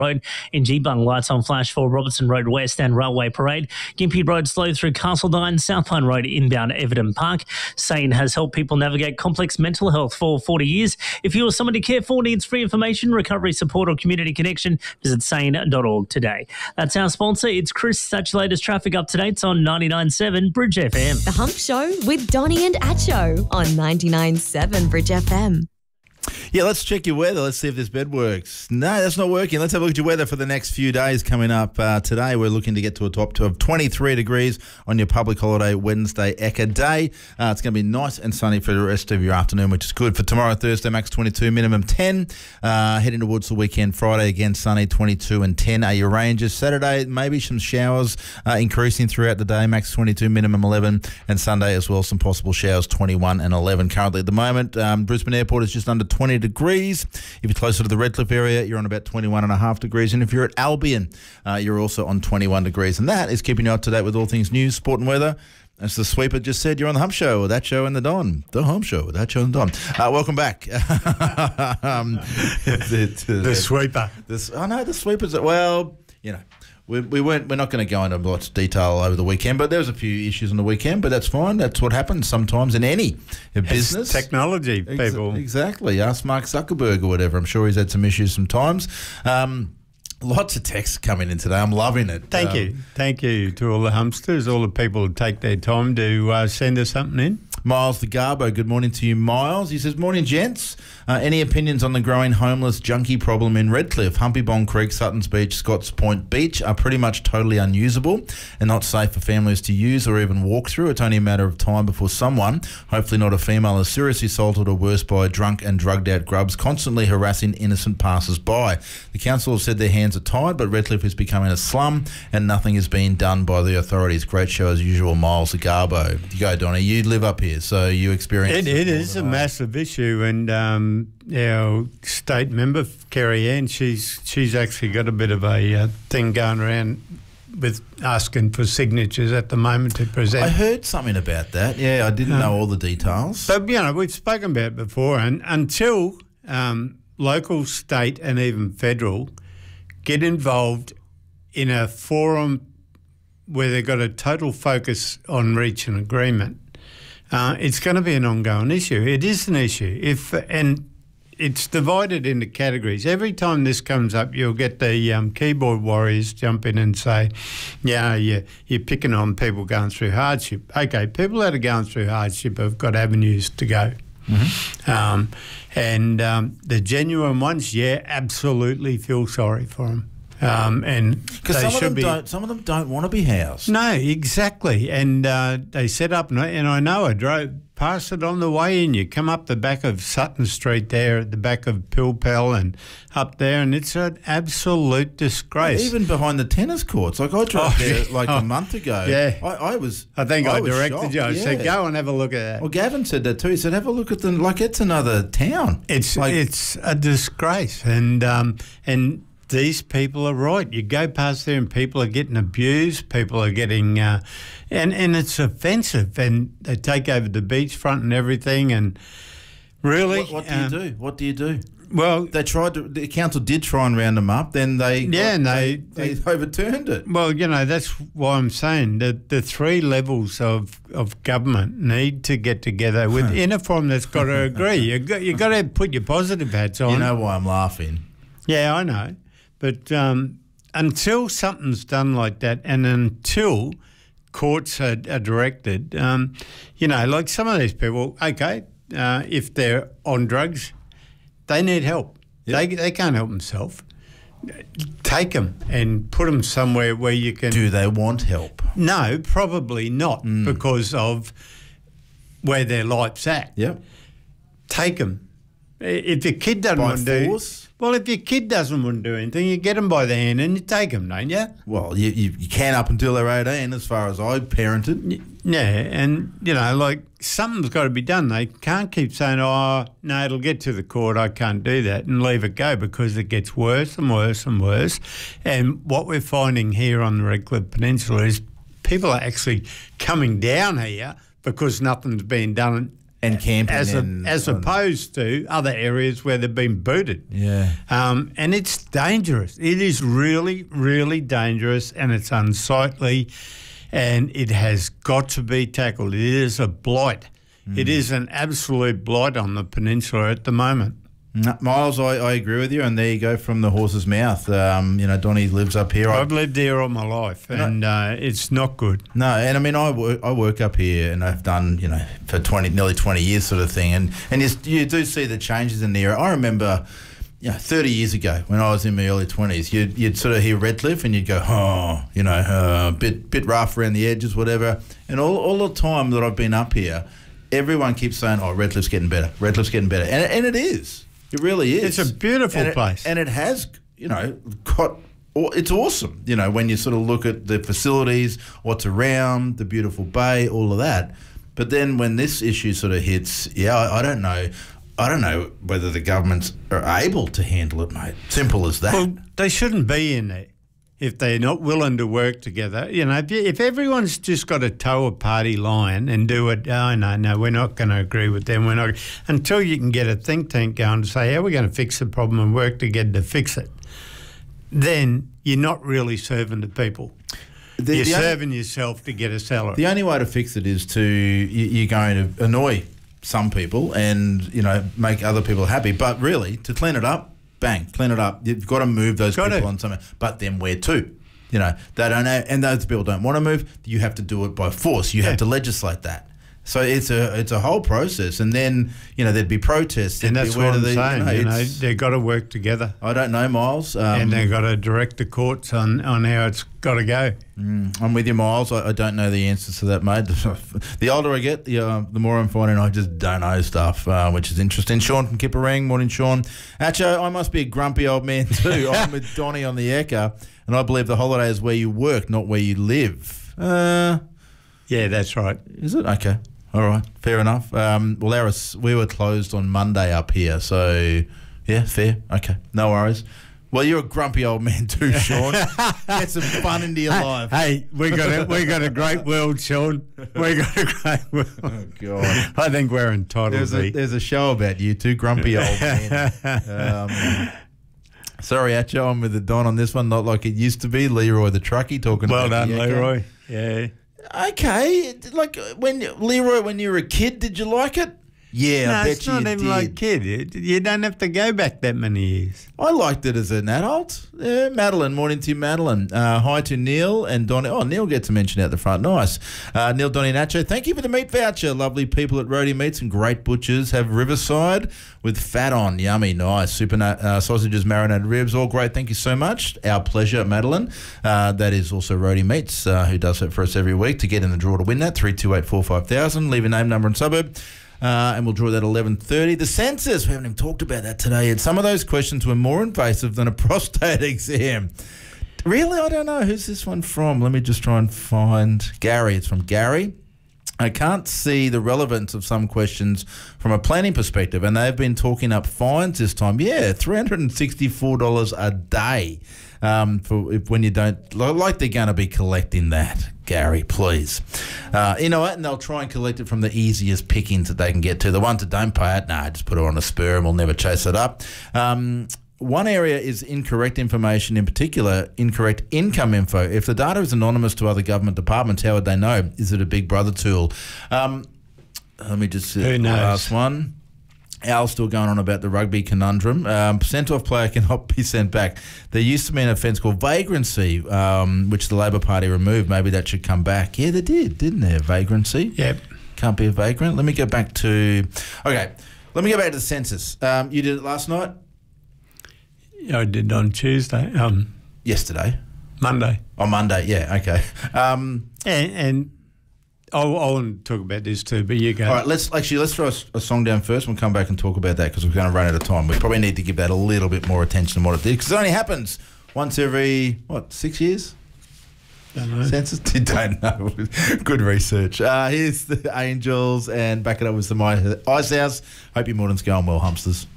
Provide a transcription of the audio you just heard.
Road. In Geebung, lights on flash for Robertson Road West and Railway Parade. Gympie Road slow through Castledine, South Pine Road inbound Everton Park. SANE has helped people navigate complex mental health for 40 years. If you or somebody to care for needs free information, recovery support or community connection, visit sane.org today. That's our sponsor. It's Chris. That's your latest traffic up-to-dates on 99.7 Bridge FM. The Hump Show with Donnie and Acho on 99.7 Bridge FM. Yeah, let's check your weather. Let's see if this bed works. No, that's not working. Let's have a look at your weather for the next few days coming up. Today, we're looking to get to a top of 23 degrees on your public holiday Wednesday Ekka Day. It's going to be nice and sunny for the rest of your afternoon, which is good. For tomorrow, Thursday, max 22, minimum 10. Heading towards the weekend, Friday, again, sunny, 22 and 10 are your ranges. Saturday, maybe some showers increasing throughout the day, max 22, minimum 11. And Sunday as well, some possible showers, 21 and 11. Currently at the moment, Brisbane Airport is just under 20 degrees. If you're closer to the Redcliffe area, you're on about 21.5 degrees. And if you're at Albion, you're also on 21 degrees. And that is keeping you up to date with all things news, sport and weather. As the sweeper just said, you're on the Hump Show, That Show and the Don. The Hump Show, That Show and the Don. Welcome back. The sweeper. The sweepers. Well, you know. We're not going to go into lots of detail over the weekend, but there was a few issues on the weekend, but that's fine. That's what happens sometimes in any business. It's technology, people. Exactly. Ask Mark Zuckerberg or whatever. I'm sure he's had some issues sometimes. Lots of texts coming in today. I'm loving it. Thank you. Thank you to all the humpsters, all the people who take their time to send us something in. Miles the Garbo, good morning to you, Miles. He says, morning, gents. Any opinions on the growing homeless junkie problem in Redcliffe? Humpybong Creek, Sutton's Beach, Scotts Point Beach are pretty much totally unusable and not safe for families to use or even walk through. It's only a matter of time before someone, hopefully not a female, is seriously assaulted or worse by drunk and drugged out grubs constantly harassing innocent passers-by. The council have said their hands are tied, but Redcliffe is becoming a slum and nothing is being done by the authorities. Great show as usual, Miles the Garbo. You go, Donnie. You live up here, so you experience it. It is a massive issue, and our state member, Kerry Ann, she's actually got a bit of a thing going around with asking for signatures at the moment to present. I heard something about that. Yeah, I didn't know all the details. But, we've spoken about it before, and until local, state and even federal get involved in a forum where they've got a total focus on reaching agreement, it's going to be an ongoing issue. It is an issue. And it's divided into categories. Every time this comes up, you'll get the keyboard warriors jump in and say, you're picking on people going through hardship. Okay, people that are going through hardship have got avenues to go. Mm-hmm. And the genuine ones, absolutely feel sorry for them. And because some of them don't want to be housed. No, exactly. And they set up, and I know I drove past it on the way in. You come up the back of Sutton Street there, at the back of Pilpel and up there, and it's an absolute disgrace. Even behind the tennis courts. Like I drove there a month ago. Yeah. I was directed shocked. you. I said, go and have a look at that. Well, Gavin said that too. He said, have a look at them. Like it's another town. It's a disgrace. And these people are right. You go past there and people are getting abused, people are getting, and it's offensive, and they take over the beachfront and everything, and really... What do you do? What do you do? Well... the council did try and round them up, then they overturned it. Well, that's why I'm saying that the three levels of government need to get together within a forum that's got to agree. You've got to put your positive hats on. You know why I'm laughing. Yeah, I know. But until something's done like that, and until courts are directed, like some of these people, okay, if they're on drugs, they need help. Yep. They can't help themselves. Take them and put them somewhere where you can... Do they want help? No, probably not, because of where their life's at. Yep. Take them. If your kid doesn't want to do... Well, if your kid doesn't want to do anything, you get them by the hand and you take them, don't you? Well, you can up until they're 18, as far as I parented. Yeah, and, something's got to be done. They can't keep saying, no, it'll get to the court, I can't do that, and leave it go, because it gets worse and worse and worse. And what we're finding here on the Redcliffe Peninsula is people are actually coming down here because nothing's being done And camping. As opposed to other areas where they've been booted. Yeah. And it's dangerous. It is really, really dangerous, and it's unsightly, and it has got to be tackled. It is a blight. It is an absolute blight on the peninsula at the moment. Miles, I agree with you, and there you go from the horse's mouth. Donnie lives up here. I've lived here all my life, and it's not good. No, and I mean, I work up here, and I've done, for nearly 20 years sort of thing, and you do see the changes in the area. I remember, 30 years ago when I was in my early 20s, you'd sort of hear Redcliffe, and you'd go, a bit rough around the edges, whatever. And all the time that I've been up here, everyone keeps saying, Redcliffe's getting better, and it is. It really is. It's a beautiful place. And it has, it's awesome, when you sort of look at the facilities, what's around, the beautiful bay, all of that. But then when this issue sort of hits, I don't know whether the governments are able to handle it, mate. Simple as that. Well, they shouldn't be in there if they're not willing to work together. If everyone's just got to toe a party line and do it, no, we're not going to agree with them. We're not, until you can get a think tank going to say, how are we going to fix the problem and work together to fix it, then you're not really serving the people. You're serving yourself to get a salary. The only way to fix it is you're going to annoy some people and, make other people happy. But really, to clean it up, bang, clean it up. You've got to move those people on something. But then where to? They don't know, and those people don't want to move. You have to do it by force. You have to legislate that. So it's a whole process, and then there'd be protests. And that's what I'm saying. They've got to work together. I don't know, Miles. And they've got to direct the courts on how it's got to go. I'm with you, Miles. I don't know the answers to that, mate. The older I get, the more I'm finding I just don't know stuff, which is interesting. Sean from Kipperang. Morning, Sean. Acho, I must be a grumpy old man too. I'm with Donnie on the Ekka, and I believe the holiday is where you work, not where you live. Yeah, that's right. Is it? Okay. All right, fair enough. We were closed on Monday up here, so yeah, fair. Okay, no worries. Well, you're a grumpy old man too, Sean. Get some fun into your life. Hey, we got a great world, Sean. We got a great world. Oh God, I think we're entitled to be. There's a show about you two grumpy old men. Sorry, Acho, I'm with the Don on this one. Not like it used to be. Leroy the truckie talking. Well about done, Leroy. Yeah. Okay, like when you were a kid, did you like it? Yeah, no, I bet it's not even like a kid. You don't have to go back that many years. I liked it as an adult. Madeline, morning to you, Madeline. Hi to Neil and Donnie. Oh, Neil gets a mention out the front. Nice. Neil, Donnie, Nacho, thank you for the meat voucher. Lovely people at Roadie Meats and great butchers have Riverside with fat on. Yummy, nice. Super sausages, marinated ribs, all great. Thank you so much. Our pleasure, Madeline. That is also Roadie Meats, who does that for us every week. To get in the draw to win that, 32845,000. Leave a name, number and suburb. And we'll draw that 11:30. The census, we haven't even talked about that today. And some of those questions were more invasive than a prostate exam. Really? I don't know. Who's this one from? Let me just try and find Gary. It's from Gary. I can't see the relevance of some questions from a planning perspective, and they've been talking up fines this time. Yeah, $364 a day when you don't, like they're going to be collecting that. Gary, please. You know what? And they'll try and collect it from the easiest pickings that they can get to. The ones that don't pay it, just put it on a spur and we'll never chase it up. One area is incorrect information, in particular, incorrect income info. If the data is anonymous to other government departments, how would they know? Is it a Big Brother tool? Let me just see the last one. Al's still going on about the rugby conundrum. Sent-off player cannot be sent back. There used to be an offence called vagrancy, which the Labor Party removed. Maybe that should come back. Yeah, they did, didn't they? Vagrancy. Yep. Can't be a vagrant. Let me go back to... Okay, let me go back to the census. You did it last night? I did on Tuesday. Yesterday? Monday. On Monday, yeah, okay. And I want to talk about this too, but you go. All right, let's throw a song down first. We'll come back and talk about that because we're going to run out of time. We probably need to give that a little bit more attention than what it did because it only happens once every, 6 years? Don't know. Census? Don't know. Good research. Here's the Angels and back it up with some Ice House. Hope your morning's going well, Humpsters.